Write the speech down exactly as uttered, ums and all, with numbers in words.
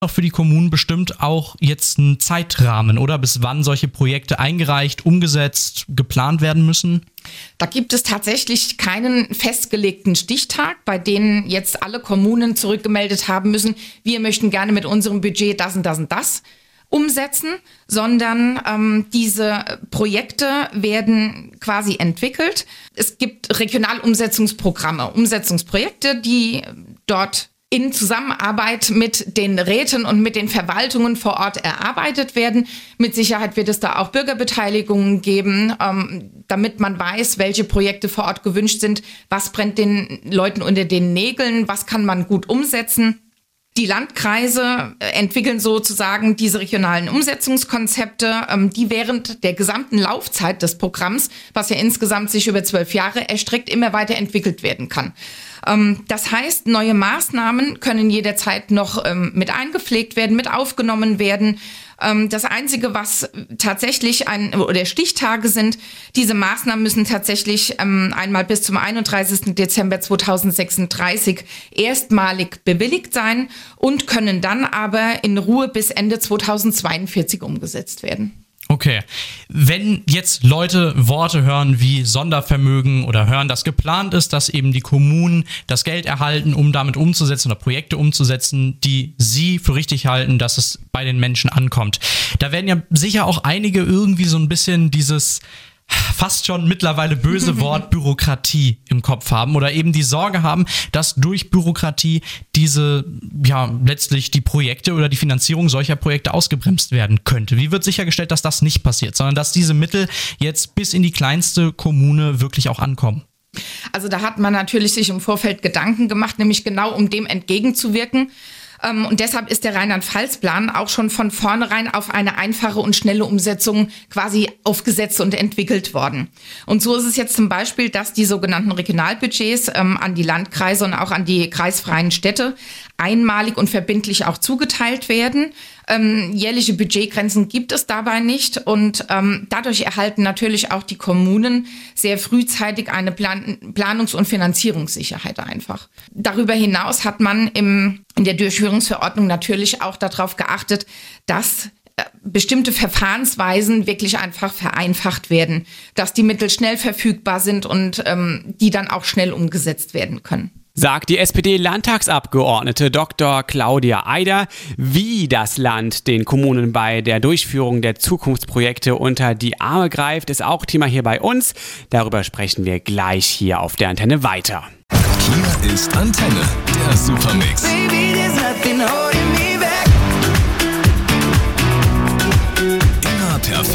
Doch für die Kommunen bestimmt auch jetzt einen Zeitrahmen, oder? Bis wann solche Projekte eingereicht, umgesetzt, geplant werden müssen? Da gibt es tatsächlich keinen festgelegten Stichtag, bei denen jetzt alle Kommunen zurückgemeldet haben müssen, wir möchten gerne mit unserem Budget das und das und das umsetzen, sondern ähm, diese Projekte werden quasi entwickelt. Es gibt Regionalumsetzungsprogramme, Umsetzungsprojekte, die dort in Zusammenarbeit mit den Räten und mit den Verwaltungen vor Ort erarbeitet werden. Mit Sicherheit wird es da auch Bürgerbeteiligungen geben, ähm, damit man weiß, welche Projekte vor Ort gewünscht sind, was brennt den Leuten unter den Nägeln, was kann man gut umsetzen. Die Landkreise entwickeln sozusagen diese regionalen Umsetzungskonzepte, die während der gesamten Laufzeit des Programms, was ja insgesamt sich über zwölf Jahre erstreckt, immer weiter entwickelt werden kann. Das heißt, neue Maßnahmen können jederzeit noch mit eingepflegt werden, mit aufgenommen werden. Das Einzige, was tatsächlich ein oder Stichtage sind, diese Maßnahmen müssen tatsächlich ähm, einmal bis zum einunddreißigsten Dezember zweitausendsechsunddreißig erstmalig bewilligt sein und können dann aber in Ruhe bis Ende zweitausendzweiundvierzig umgesetzt werden. Okay, wenn jetzt Leute Worte hören wie Sondervermögen oder hören, dass geplant ist, dass eben die Kommunen das Geld erhalten, um damit umzusetzen oder Projekte umzusetzen, die sie für richtig halten, dass es bei den Menschen ankommt. Da werden ja sicher auch einige irgendwie so ein bisschen dieses fast schon mittlerweile böse Wort Bürokratie im Kopf haben oder eben die Sorge haben, dass durch Bürokratie diese, ja, letztlich die Projekte oder die Finanzierung solcher Projekte ausgebremst werden könnte. Wie wird sichergestellt, dass das nicht passiert, sondern dass diese Mittel jetzt bis in die kleinste Kommune wirklich auch ankommen? Also da hat man natürlich sich im Vorfeld Gedanken gemacht, nämlich genau um dem entgegenzuwirken. Und deshalb ist der Rheinland-Pfalz-Plan auch schon von vornherein auf eine einfache und schnelle Umsetzung quasi aufgesetzt und entwickelt worden. Und so ist es jetzt zum Beispiel, dass die sogenannten Regionalbudgets ähm, an die Landkreise und auch an die kreisfreien Städte einmalig und verbindlich auch zugeteilt werden. Ähm, jährliche Budgetgrenzen gibt es dabei nicht und ähm, dadurch erhalten natürlich auch die Kommunen sehr frühzeitig eine Plan- Planungs- und Finanzierungssicherheit einfach. Darüber hinaus hat man im, in der Durchführungsverordnung natürlich auch darauf geachtet, dass äh, bestimmte Verfahrensweisen wirklich einfach vereinfacht werden, dass die Mittel schnell verfügbar sind und ähm, die dann auch schnell umgesetzt werden können. Sagt die S P D-Landtagsabgeordnete Doktor Claudia Eider. Wie das Land den Kommunen bei der Durchführung der Zukunftsprojekte unter die Arme greift, ist auch Thema hier bei uns. Darüber sprechen wir gleich hier auf der Antenne weiter. Hier ist Antenne, der Supermix. Baby, there's nothing